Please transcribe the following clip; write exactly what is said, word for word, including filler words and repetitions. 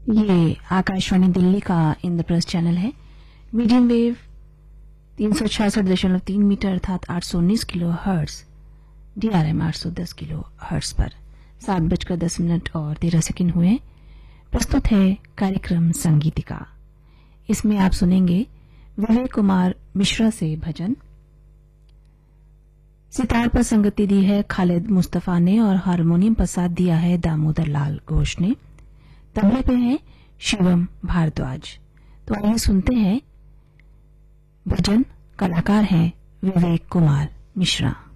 ये आकाशवाणी दिल्ली का इंद्रप्रस्थ चैनल है। मीडियम वेव तीन सौ छियासठ दशमलव तीन मीटर अर्थात आठ सौ उन्नीस किलो हर्ट्ज, डीआरएम आठ सौ दस किलो हर्ट्ज पर सात बजकर दस मिनट और तेरह सेकंड हुए। प्रस्तुत है कार्यक्रम संगीतिका। इसमें आप सुनेंगे विवेक कुमार मिश्रा से भजन। सितार पर संगति दी है खालिद मुस्तफा ने और हारमोनियम पर साथ दिया है दामोदर लाल घोष ने। तबले पे है शिवम भारद्वाज। तो आइए सुनते हैं भजन। कलाकार हैं विवेक कुमार मिश्रा।